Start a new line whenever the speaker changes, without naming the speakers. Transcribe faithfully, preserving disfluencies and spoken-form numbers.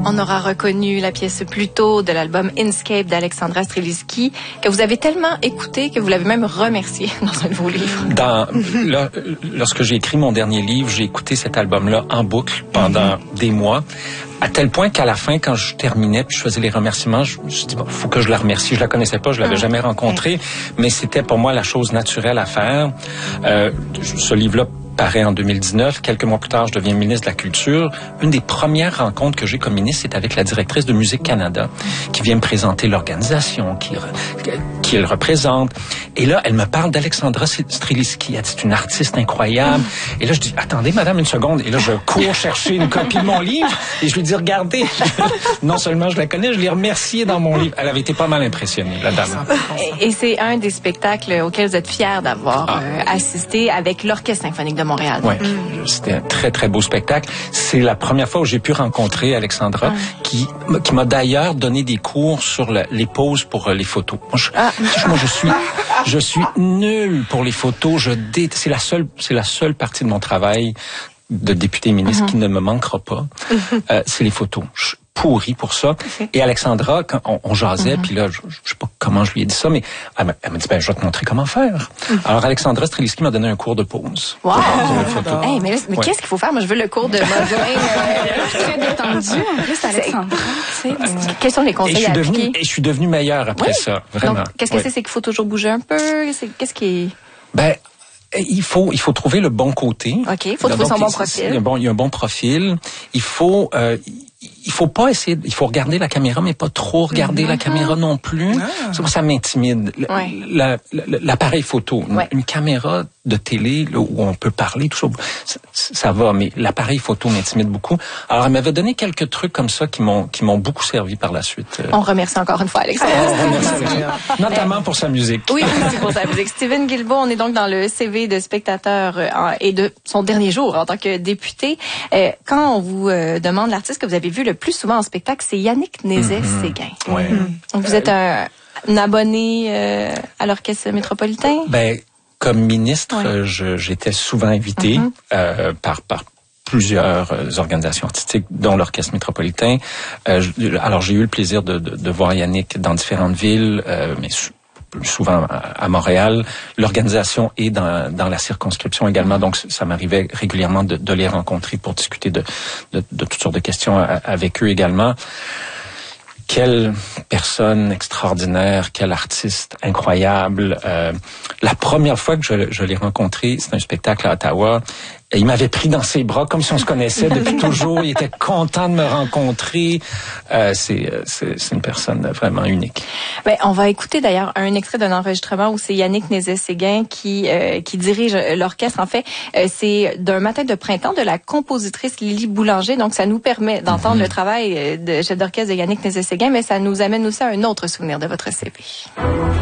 On aura reconnu la pièce plus tôt de l'album Inscape d'Alexandra Streliski, que vous avez tellement écouté que vous l'avez même remercié dans un de vos livres.
Dans, là, lorsque j'ai écrit mon dernier livre, j'ai écouté cet album-là en boucle pendant mm-hmm. des mois. À tel point qu'à la fin, quand je terminais puis je faisais les remerciements, je me suis dit, bon, faut que je la remercie. Je la connaissais pas, je l'avais ah, jamais rencontrée, okay. mais c'était pour moi la chose naturelle à faire. Euh, ce livre-là paraît en deux mille dix-neuf. Quelques mois plus tard, je deviens ministre de la Culture. Une des premières rencontres que j'ai comme ministre, c'est avec la directrice de Musique Canada, qui vient me présenter l'organisation, qui, qui elle représente. Et là, elle me parle d'Alexandra Streliski. Elle dit, c'est une artiste incroyable. Et là, je dis, attendez, madame, une seconde. Et là, je cours chercher une copie de mon livre et je lui dis, regardez, non seulement je la connais, je l'ai remerciée dans mon livre. Elle avait été pas mal impressionnée, la dame.
Et, et c'est un des spectacles auxquels vous êtes fiers d'avoir ah. euh, assisté avec l'Orchestre symphonique de Montréal.
Oui, mm. c'était un très, très beau spectacle. C'est la première fois où j'ai pu rencontrer Alexandra, mm. qui, qui m'a d'ailleurs donné des cours sur la, les poses pour les photos. Moi, je, ah. moi, je suis, je suis nul pour les photos. Je dé... C'est la seule, c'est la seule partie de mon travail de député ministre mm-hmm. qui ne me manquera pas. Mm-hmm. Euh, c'est les photos. Je, pourri pour ça. Okay. Et Alexandra, quand on, on jasait, mm-hmm. puis là, je, je sais pas comment je lui ai dit ça, mais elle m'a, elle m'a dit, ben, je vais te montrer comment faire. Mm-hmm. Alors, Alexandra Streliski m'a donné un cours de pose.
Wow! Hey, mais mais ouais. qu'est-ce qu'il faut faire? Moi, je veux le cours de mode. Très détendu. En plus, Alexandra, tu sais. Quels sont les conseils
et je suis
à
devenu,
appliquer?
Et je suis devenu meilleur après oui? ça, vraiment.
Donc, qu'est-ce que oui. c'est? C'est qu'il faut toujours bouger un peu? C'est, qu'est-ce qui est...
Ben, il faut, il faut trouver le bon côté.
OK. Il faut trouver son bon profil.
Il y a, bon, il y a un bon profil. Il faut, euh, il faut pas essayer, il faut regarder la caméra, mais pas trop regarder mm-hmm. la caméra non plus. Ah. Ça, ça m'intimide. Ouais. La, la, l'appareil photo, ouais. une, une caméra de télé là, où on peut parler, tout ça, ça, ça va, mais l'appareil photo m'intimide beaucoup. Alors, elle m'avait donné quelques trucs comme ça qui m'ont, qui m'ont beaucoup servi par la suite.
On remercie encore une fois Alexandre.
On remercie Alexandre. Notamment pour sa musique.
Oui, aussi pour sa musique. Steven Guilbeault, on est donc dans le C V de spectateur euh, et de son dernier jour en tant que député. Euh, quand on vous euh, demande l'artiste que vous avez vu le plus souvent en spectacle, c'est Yannick Nézet-Séguin.
Mm-hmm. Ouais.
Mm-hmm. Donc, vous êtes un, un abonné euh, à l'Orchestre métropolitain?
Ben, comme ministre, ouais. je, j'étais souvent invité mm-hmm. euh, par, par plusieurs organisations artistiques, dont l'Orchestre métropolitain. Euh, je, alors, j'ai eu le plaisir de, de, de voir Yannick dans différentes villes, euh, mais souvent à Montréal. L'organisation est dans, dans la circonscription également, donc ça m'arrivait régulièrement de, de les rencontrer pour discuter de, de, de toutes sortes de questions avec eux également. Quelle personne extraordinaire, quel artiste incroyable. Euh, la première fois que je, je l'ai rencontré, c'était un spectacle à Ottawa. Et il m'avait pris dans ses bras comme si on se connaissait depuis toujours. Il était content de me rencontrer. Euh, c'est, c'est, c'est une personne vraiment unique.
Ben, on va écouter d'ailleurs un extrait d'un enregistrement où c'est Yannick Nézet-Séguin qui euh, qui dirige l'orchestre. En fait, euh, c'est d'un matin de printemps de la compositrice Lily Boulanger. Donc, ça nous permet d'entendre mm-hmm. le travail de chef d'orchestre de Yannick Nézet-Séguin, mais ça nous amène aussi à un autre souvenir de votre C V.